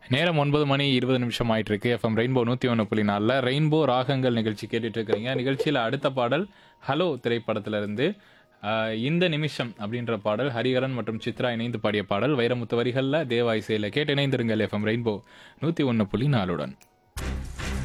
நேரம் 9:20 ஆயிட்டு இருக்கு. எஃப்எம் ரெயின்போ 101.4ல ரெயின்போ ராகங்கள் நிகழ்ச்சி கேட்டுட்டு இருக்கிறீங்க. நிகழ்ச்சியில அடுத்த பாடல் ஹலோ திரைப்படத்துல இருந்து இந்த நிமிஷம் அப்படின்ற பாடல் ஹரிஹரன் மற்றும் சித்ரா இணைந்து பாடிய பாடல். வைரமுத்து வரிகள்ல தேவா இசையில கேட்டு இணைந்திருங்கள் எஃப்எம் ரெயின்போ 101.4உடன்.